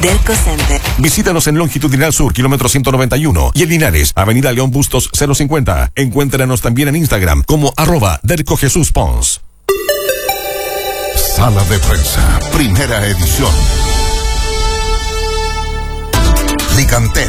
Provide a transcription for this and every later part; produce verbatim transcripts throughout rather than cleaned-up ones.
Delco Center. Visítanos en Longitudinal Sur, kilómetro ciento noventa y uno, y en Linares, Avenida León Bustos cero cincuenta. Encuéntranos también en Instagram como arroba Delco Jesús Pons. Sala de prensa, primera edición. Licantén.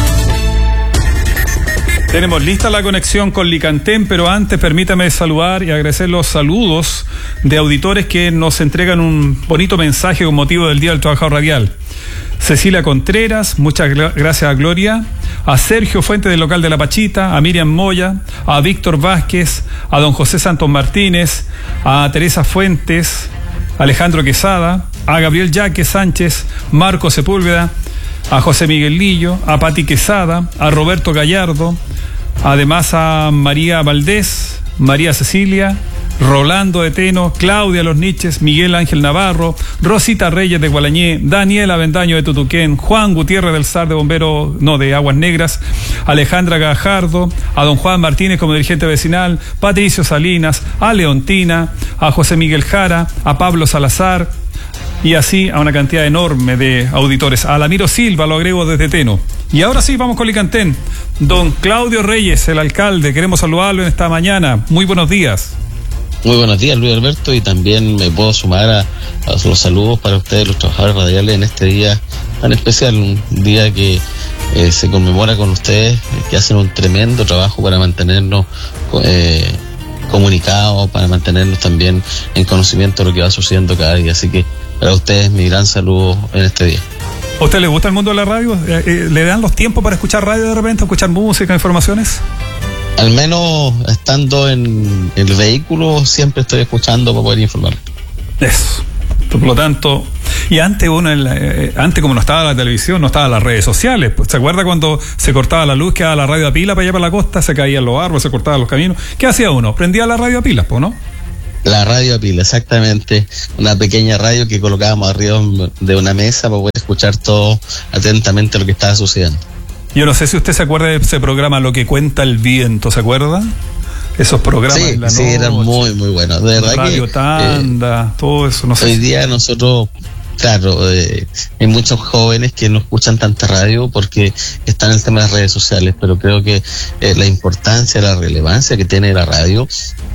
Tenemos lista la conexión con Licantén, pero antes permítame saludar y agradecer los saludos de auditores que nos entregan un bonito mensaje con motivo del Día del Trabajador Radial. Cecilia Contreras, muchas gracias a Gloria, a Sergio Fuentes del local de La Pachita, a Miriam Moya, a Víctor Vázquez, a don José Santos Martínez, a Teresa Fuentes, Alejandro Quesada, a Gabriel Yaque Sánchez, Marco Sepúlveda, a José Miguel Lillo, a Pati Quesada, a Roberto Gallardo, además a María Valdés, María Cecilia, Rolando de Teno, Claudia Los Niches, Miguel Ángel Navarro, Rosita Reyes de Gualañé, Daniel Avendaño de Tutuquén, Juan Gutiérrez del S A R de Bombero, no, de Aguas Negras, Alejandra Gajardo, a don Juan Martínez como dirigente vecinal, Patricio Salinas, a Leontina, a José Miguel Jara, a Pablo Salazar, y así a una cantidad enorme de auditores. A Alamiro Silva lo agrego desde Teno. Y ahora sí, vamos con Licantén. Don Claudio Reyes, el alcalde, queremos saludarlo en esta mañana. Muy buenos días. Muy buenos días, Luis Alberto, y también me puedo sumar a, a los saludos para ustedes, los trabajadores radiales, en este día tan especial, un día que eh, se conmemora con ustedes, que hacen un tremendo trabajo para mantenernos eh, comunicados, para mantenernos también en conocimiento de lo que va sucediendo cada día. Así que para ustedes mi gran saludo en este día. ¿A usted le gusta el mundo de la radio? Eh, ¿Le dan los tiempos para escuchar radio de repente, escuchar música, informaciones? Al menos estando en el vehículo siempre estoy escuchando para poder informar. Eso. Por lo tanto, y antes uno, eh, antes como no estaba la televisión, no estaban las redes sociales. ¿Se acuerda cuando se cortaba la luz, quedaba la radio a pila para allá para la costa, se caían los árboles, se cortaban los caminos? ¿Qué hacía uno? Prendía la radio a pilas, ¿no? La radio a pila, exactamente. Una pequeña radio que colocábamos arriba de una mesa para poder escuchar todo atentamente lo que estaba sucediendo. Yo no sé si usted se acuerda de ese programa Lo que cuenta el viento, ¿se acuerda? Esos programas sí, en la sí, noche, eran muy, muy buenos. De verdad Radio que, Tanda, eh, todo eso, no sé. Hoy día nosotros, claro, eh, hay muchos jóvenes que no escuchan tanta radio porque están en el tema de las redes sociales, pero creo que eh, la importancia, la relevancia que tiene la radio,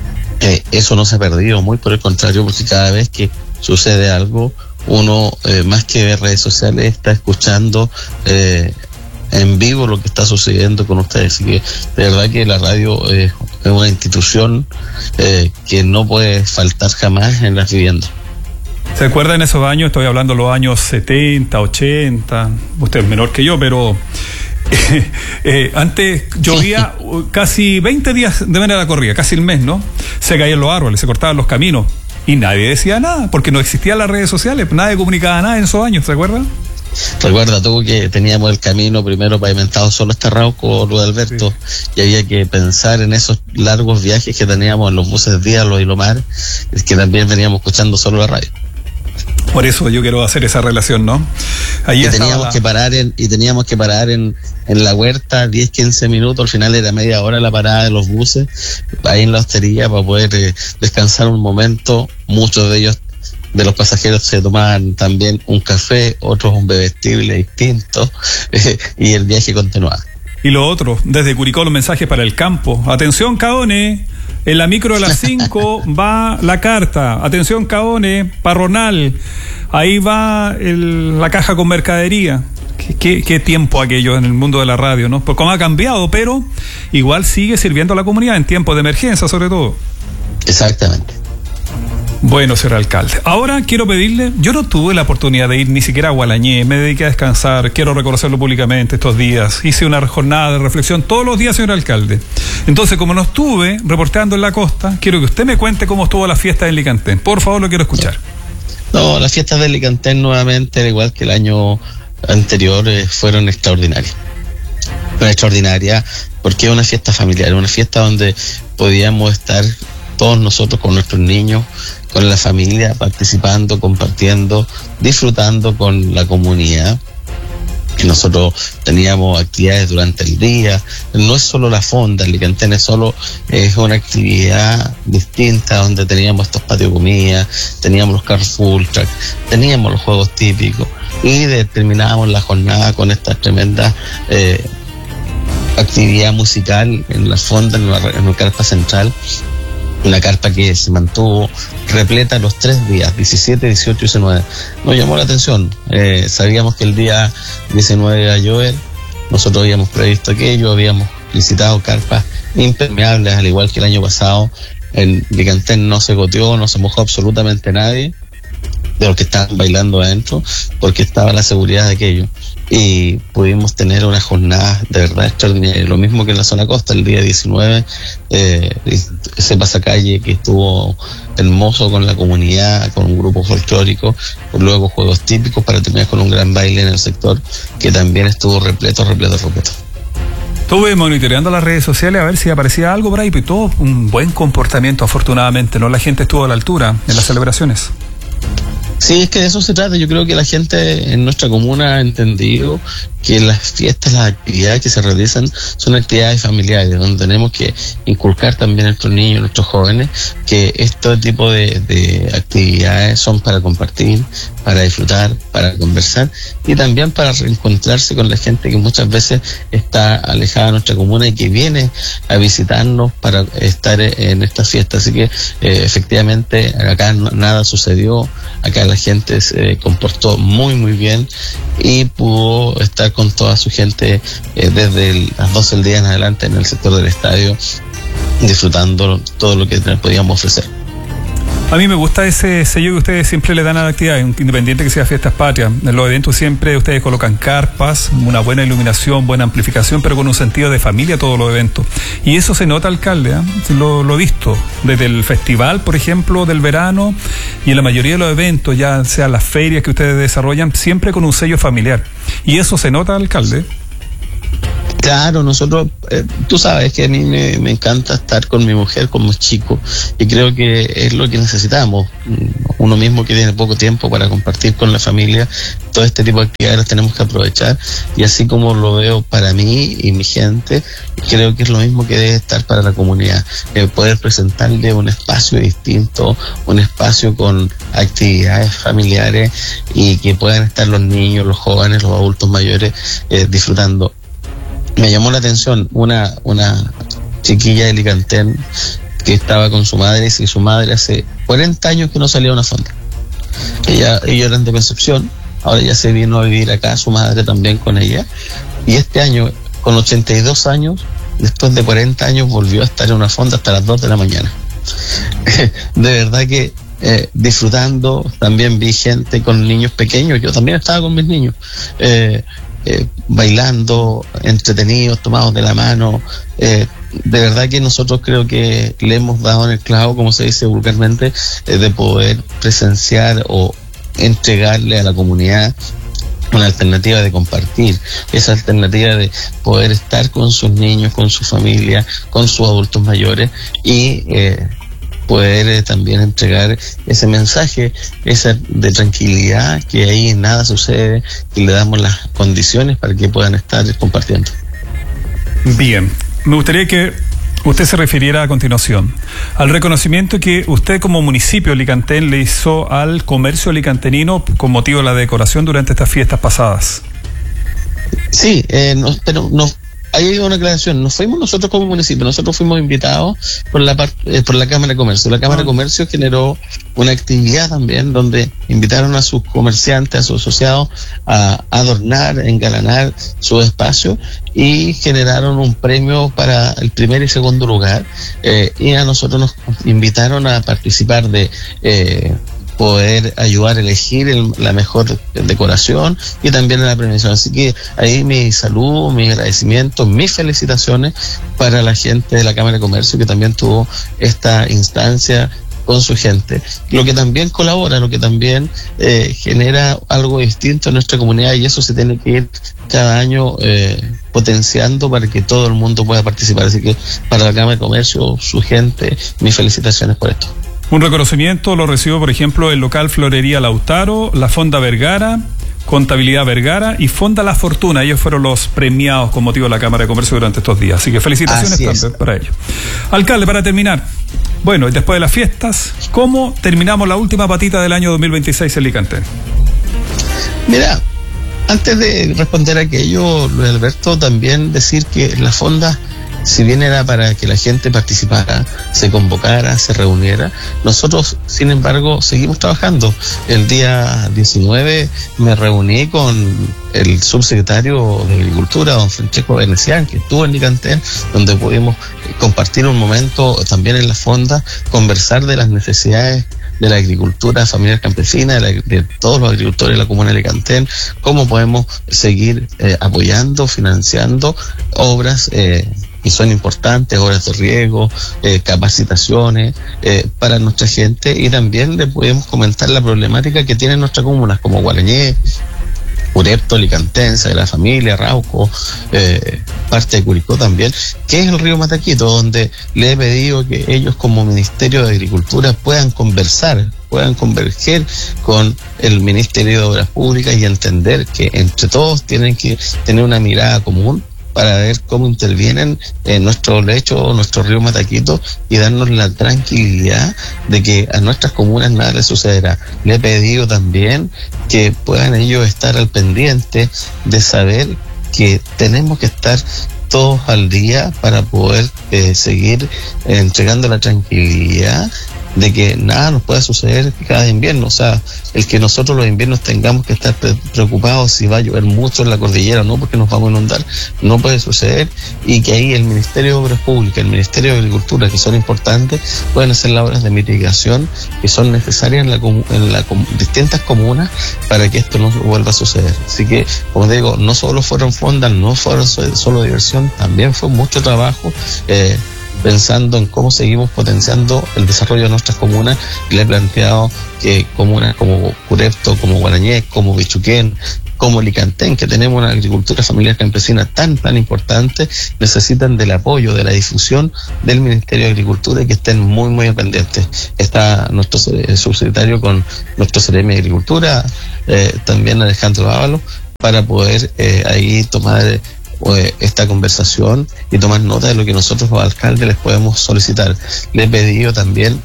eh, eso no se ha perdido, muy por el contrario, porque cada vez que sucede algo, uno, eh, más que ver redes sociales, está escuchando eh, en vivo lo que está sucediendo con ustedes. Así que de verdad que la radio eh, es una institución eh, que no puede faltar jamás en las viviendas. ¿Se acuerdan esos años? Estoy hablando de los años setenta, ochenta. Usted es menor que yo, pero eh, eh, antes llovía casi veinte días de manera corrida, casi el mes, ¿no? Se caían los árboles, se cortaban los caminos y nadie decía nada, porque no existían las redes sociales, nadie comunicaba nada en esos años, ¿se acuerdan? Recuerda tú que teníamos el camino primero pavimentado solo hasta Rauco, Luis Alberto, sí. Y había que pensar en esos largos viajes que teníamos en los buses Díalo y Lomar, es que también veníamos escuchando solo la radio. Por eso yo quiero hacer esa relación, ¿no? Allí y teníamos la... que parar en, y teníamos que parar en, en la huerta diez, quince minutos, al final era media hora la parada de los buses, ahí en la hostería para poder eh, descansar un momento. Muchos de ellos, de los pasajeros, se tomaban también un café, otros un bebestible distinto, eh, y el viaje continuaba. Y lo otro, desde Curicó los mensajes para el campo. Atención, Caone, en la micro de las cinco va la carta. Atención, Caone, Parronal, ahí va el, la caja con mercadería. ¿Qué, qué, qué tiempo aquello en el mundo de la radio, ¿no? Pues como ha cambiado, pero igual sigue sirviendo a la comunidad en tiempos de emergencia, sobre todo. Exactamente. Bueno, señor alcalde, ahora quiero pedirle, yo no tuve la oportunidad de ir ni siquiera a Gualañé, me dediqué a descansar, quiero reconocerlo públicamente estos días, hice una jornada de reflexión todos los días, señor alcalde. Entonces, como no estuve reporteando en la costa, quiero que usted me cuente cómo estuvo la fiesta de Licantén. Por favor, lo quiero escuchar. No, las fiestas de Licantén nuevamente, al igual que el año anterior, eh, fueron extraordinarias. Fueron extraordinarias porque es una fiesta familiar, una fiesta donde podíamos estar todos nosotros con nuestros niños, con la familia, participando, compartiendo, disfrutando con la comunidad. Nosotros teníamos actividades durante el día. No es solo la fonda, el Licantén es solo es una actividad distinta donde teníamos estos patios de comida, teníamos los car full track, teníamos los juegos típicos, y de, terminábamos la jornada con esta tremenda eh, actividad musical en la fonda, en la, en la carpa central. Una carpa que se mantuvo repleta los tres días, diecisiete, dieciocho y diecinueve. Nos llamó la atención. Eh, sabíamos que el día diecinueve iba a llover. Nosotros habíamos previsto aquello, habíamos licitado carpas impermeables, al igual que el año pasado. En Licantén no se goteó, no se mojó absolutamente nadie de los que estaban bailando adentro, porque estaba la seguridad de aquello. Y pudimos tener una jornada de verdad extraordinaria. Lo mismo que en la zona costa, el día diecinueve, eh, ese pasacalle que estuvo hermoso con la comunidad, con un grupo folclórico, luego juegos típicos para terminar con un gran baile en el sector, que también estuvo repleto, repleto, repleto. Estuve monitoreando las redes sociales a ver si aparecía algo por ahí, pero todo un buen comportamiento, afortunadamente, ¿no? La gente estuvo a la altura en las celebraciones. Sí, es que de eso se trata. Yo creo que la gente en nuestra comuna ha entendido que las fiestas, las actividades que se realizan son actividades familiares, donde tenemos que inculcar también a nuestros niños, a nuestros jóvenes, que este tipo de, de actividades son para compartir, para disfrutar, para conversar y también para reencontrarse con la gente que muchas veces está alejada de nuestra comuna y que viene a visitarnos para estar en estas fiestas. Así que eh, efectivamente acá no, nada sucedió, acá la gente se comportó muy muy bien y pudo estar con toda su gente eh, desde el, las doce del día en adelante en el sector del estadio, disfrutando todo lo que podíamos ofrecer. A mí me gusta ese sello que ustedes siempre le dan a la actividad, independiente que sea Fiestas Patrias. En los eventos siempre ustedes colocan carpas, una buena iluminación, buena amplificación, pero con un sentido de familia todos los eventos. Y eso se nota, alcalde, ¿eh? Lo, lo he visto, desde el festival, por ejemplo, del verano, y en la mayoría de los eventos, ya sean las ferias que ustedes desarrollan, siempre con un sello familiar. Y eso se nota, alcalde. Claro, nosotros, eh, tú sabes que a mí me, me encanta estar con mi mujer como chico y creo que es lo que necesitamos. Uno mismo que tiene poco tiempo para compartir con la familia, todo este tipo de actividades las tenemos que aprovechar y así como lo veo para mí y mi gente, creo que es lo mismo que debe estar para la comunidad, eh, poder presentarle un espacio distinto, un espacio con actividades familiares y que puedan estar los niños, los jóvenes, los adultos mayores eh, disfrutando. Me llamó la atención una una chiquilla de Licantén que estaba con su madre y su madre hace cuarenta años que no salía a una fonda. Ella, ellos eran de Concepción, ahora ya se vino a vivir acá, su madre también con ella, y este año, con ochenta y dos años, después de cuarenta años, volvió a estar en una fonda hasta las dos de la mañana. De verdad que eh, disfrutando, también vi gente con niños pequeños, yo también estaba con mis niños, eh, Eh, bailando, entretenidos, tomados de la mano. Eh, de verdad que nosotros creo que le hemos dado en el clavo, como se dice vulgarmente, eh, de poder presenciar o entregarle a la comunidad una alternativa de compartir, esa alternativa de poder estar con sus niños, con su familia, con sus adultos mayores y eh, poder eh, también entregar ese mensaje, esa de tranquilidad, que ahí nada sucede y le damos las condiciones para que puedan estar compartiendo. Bien, me gustaría que usted se refiriera a continuación al reconocimiento que usted como municipio Licantén le hizo al comercio licantenino con motivo de la decoración durante estas fiestas pasadas. Sí, eh, no, pero no. Ahí hay una aclaración, no fuimos nosotros como municipio, nosotros fuimos invitados por la part, eh, por la Cámara de Comercio. La Cámara de Comercio generó una actividad también donde invitaron a sus comerciantes, a sus asociados a adornar, engalanar su espacio y generaron un premio para el primer y segundo lugar eh, y a nosotros nos invitaron a participar de eh, poder ayudar a elegir el, la mejor decoración y también en la premiación. Así que ahí mi saludo, mi agradecimiento, mis felicitaciones para la gente de la Cámara de Comercio que también tuvo esta instancia con su gente, lo que también colabora, lo que también eh, genera algo distinto en nuestra comunidad y eso se tiene que ir cada año eh, potenciando para que todo el mundo pueda participar. Así que para la Cámara de Comercio, su gente, mis felicitaciones por esto. Un reconocimiento lo recibió, por ejemplo, el local Florería Lautaro, la Fonda Vergara, Contabilidad Vergara y Fonda La Fortuna. Ellos fueron los premiados con motivo de la Cámara de Comercio durante estos días. Así que felicitaciones también para ellos. Alcalde, para terminar, bueno, y después de las fiestas, ¿cómo terminamos la última patita del año dos mil veintiséis en Licantén? Mira, antes de responder a aquello, Luis Alberto, también decir que la fonda, si bien era para que la gente participara, se convocara, se reuniera, nosotros, sin embargo, seguimos trabajando. El día diecinueve me reuní con el subsecretario de Agricultura, don Francesco Venecián, que estuvo en Licantén, donde pudimos compartir un momento también en la fonda, conversar de las necesidades de la agricultura familiar campesina, de, la, de todos los agricultores de la comuna de Licantén, cómo podemos seguir eh, apoyando, financiando obras eh, y son importantes, obras de riego, eh, capacitaciones eh, para nuestra gente, y también le podemos comentar la problemática que tienen nuestras comunas como Guarañé, Curepto, Licantén, de la Familia, Rauco, eh, parte de Curicó también, que es el río Mataquito, donde le he pedido que ellos como Ministerio de Agricultura puedan conversar, puedan converger con el Ministerio de Obras Públicas y entender que entre todos tienen que tener una mirada común para ver cómo intervienen en nuestro lecho, nuestro río Mataquito, y darnos la tranquilidad de que a nuestras comunas nada les sucederá. Le he pedido también que puedan ellos estar al pendiente de saber que tenemos que estar todos al día para poder eh, seguir eh, entregando la tranquilidad de que nada nos pueda suceder cada invierno. O sea, el que nosotros los inviernos tengamos que estar pre- preocupados si va a llover mucho en la cordillera o no, porque nos vamos a inundar, no puede suceder, y que ahí el Ministerio de Obras Públicas, el Ministerio de Agricultura, que son importantes, pueden hacer las obras de mitigación que son necesarias en, la, en las distintas comunas para que esto no vuelva a suceder. Así que, como digo, no solo fueron fondas, no fueron solo diversión, también fue mucho trabajo, eh, pensando en cómo seguimos potenciando el desarrollo de nuestras comunas. Le he planteado que comunas como Curepto, como Guarañé, como Bichuquén, como Licantén, que tenemos una agricultura familiar campesina tan, tan importante, necesitan del apoyo, de la difusión del Ministerio de Agricultura, y que estén muy, muy pendientes. Está nuestro subsecretario con nuestro C R M de Agricultura, eh, también Alejandro Ábalos, para poder eh, ahí tomar eh, esta conversación y tomar nota de lo que nosotros los alcaldes les podemos solicitar. Le he pedido también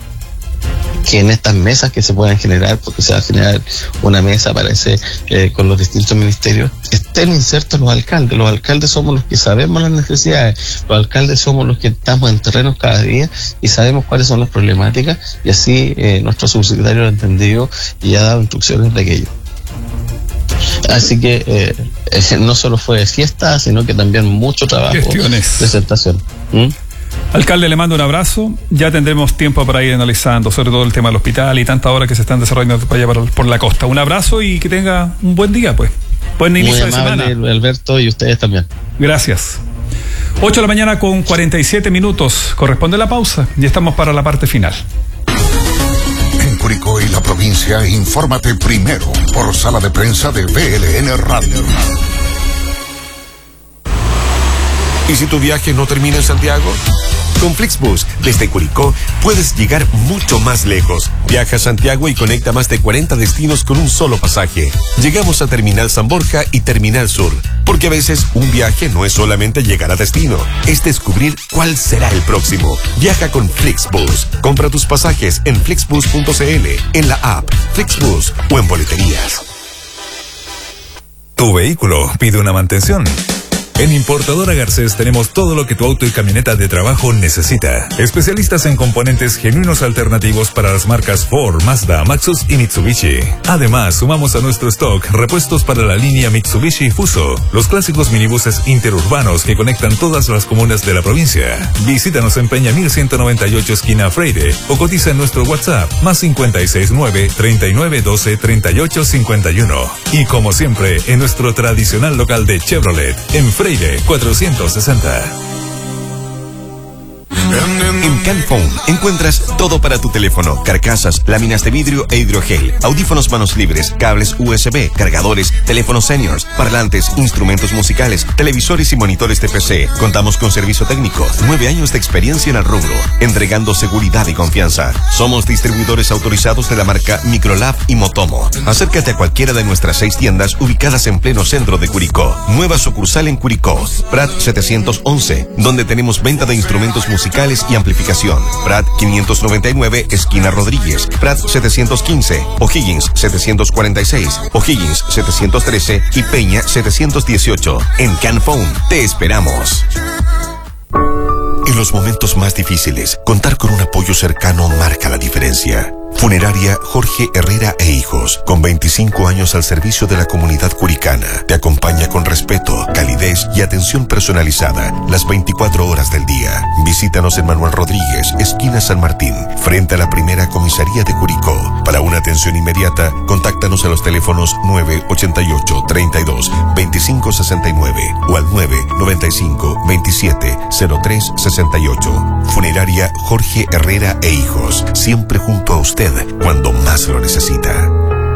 que en estas mesas que se puedan generar, porque se va a generar una mesa, parece, eh, con los distintos ministerios, estén insertos los alcaldes. Los alcaldes somos los que sabemos las necesidades, los alcaldes somos los que estamos en terrenos cada día y sabemos cuáles son las problemáticas, y así eh, nuestro subsecretario lo ha entendido y ha dado instrucciones de aquello. Así que eh, eh, no solo fue fiesta, sino que también mucho trabajo, gestiones, presentación. ¿Mm? Alcalde, le mando un abrazo. Ya tendremos tiempo para ir analizando, sobre todo el tema del hospital y tantas horas que se están desarrollando para allá por, por la costa. Un abrazo y que tenga un buen día, pues. Buen inicio de semana. Muy amable, Alberto, y ustedes también. Gracias. ocho de la mañana con cuarenta y siete minutos. Corresponde la pausa y estamos para la parte final. En Curicó y la provincia, infórmate primero por sala de prensa de V L N Radio. ¿Y si tu viaje no termina en Santiago? Con Flixbus, desde Curicó, puedes llegar mucho más lejos. Viaja a Santiago y conecta más de cuarenta destinos con un solo pasaje. Llegamos a Terminal San Borja y Terminal Sur, porque a veces un viaje no es solamente llegar a destino, es descubrir cuál será el próximo. Viaja con Flixbus. Compra tus pasajes en flixbus punto c l, en la app Flixbus o en boleterías. Tu vehículo pide una mantención. En Importadora Garcés tenemos todo lo que tu auto y camioneta de trabajo necesita. Especialistas en componentes genuinos alternativos para las marcas Ford, Mazda, Maxus y Mitsubishi. Además, sumamos a nuestro stock repuestos para la línea Mitsubishi Fuso, los clásicos minibuses interurbanos que conectan todas las comunas de la provincia. Visítanos en Peña mil ciento noventa y ocho esquina Freire o cotiza en nuestro WhatsApp más cinco seis nueve, treinta y nueve doce, treinta y ocho cincuenta y uno. Y como siempre, en nuestro tradicional local de Chevrolet, en Freire cuatrocientos sesenta. En Canphone encuentras todo para tu teléfono: carcasas, láminas de vidrio e hidrogel, audífonos manos libres, cables U S B, cargadores, teléfonos seniors, parlantes, instrumentos musicales, televisores y monitores de P C. Contamos con servicio técnico, nueve años de experiencia en el rubro, entregando seguridad y confianza. Somos distribuidores autorizados de la marca Microlab y Motomo. Acércate a cualquiera de nuestras seis tiendas ubicadas en pleno centro de Curicó. Nueva sucursal en Curicó, Prat setecientos once, donde tenemos venta de instrumentos musicales y amplificación ubicación: Prat quinientos noventa y nueve, esquina Rodríguez, Prat setecientos quince, O'Higgins setecientos cuarenta y seis, O'Higgins setecientos trece y Peña setecientos dieciocho. En Canphone te esperamos. En los momentos más difíciles, contar con un apoyo cercano marca la diferencia. Funeraria Jorge Herrera e Hijos, con veinticinco años al servicio de la comunidad curicana, te acompaña con respeto, calidez y atención personalizada las veinticuatro horas del día. Visítanos en Manuel Rodríguez, esquina San Martín, frente a la primera comisaría de Curicó. Para una atención inmediata, contáctanos a los teléfonos nueve ochenta y ocho, treinta y dos, veinticinco sesenta y nueve o al nueve noventa y cinco, veintisiete, cero tres sesenta y ocho. Funeraria Jorge Herrera e Hijos, siempre junto a usted cuando más lo necesita.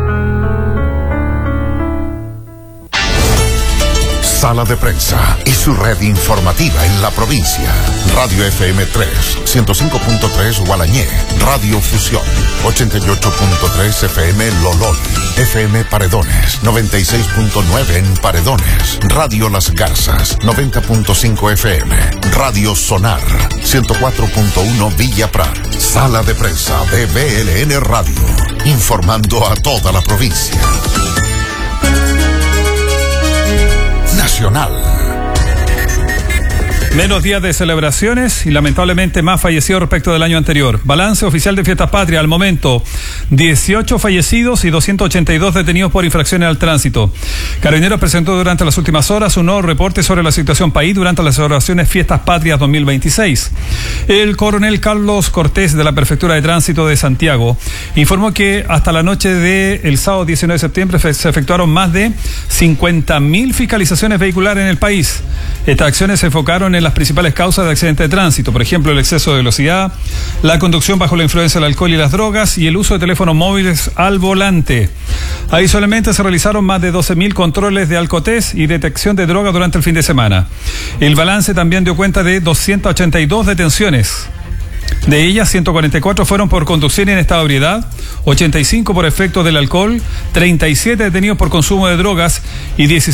Sala de Prensa y su red informativa en la provincia. Radio F M tres, ciento cinco punto tres Gualañé, Radio Fusión, ochenta y ocho punto tres F M Lolol, F M Paredones, noventa y seis punto nueve en Paredones, Radio Las Garzas, noventa punto cinco F M, Radio Sonar, ciento cuatro punto uno Villa Prat. Sala de Prensa de B L N Radio, informando a toda la provincia. Nacional. Menos días de celebraciones y lamentablemente más fallecidos respecto del año anterior. Balance oficial de Fiestas Patrias al momento: dieciocho fallecidos y doscientos ochenta y dos detenidos por infracciones al tránsito. Carabineros presentó durante las últimas horas un nuevo reporte sobre la situación país durante las celebraciones Fiestas Patrias dos mil veintiséis. El coronel Carlos Cortés de la Prefectura de Tránsito de Santiago informó que hasta la noche del sábado diecinueve de septiembre se efectuaron más de cincuenta mil fiscalizaciones vehiculares en el país. Estas acciones se enfocaron en las principales causas de accidentes de tránsito, por ejemplo, el exceso de velocidad, la conducción bajo la influencia del alcohol y las drogas y el uso de teléfonos móviles al volante. Adicionalmente, se realizaron más de doce mil controles de alcotest y detección de droga durante el fin de semana. El balance también dio cuenta de doscientas ochenta y dos detenciones. De ellas, ciento cuarenta y cuatro fueron por conducir en estado de ebriedad, ochenta y cinco por efectos del alcohol, treinta y siete detenidos por consumo de drogas y dieciséis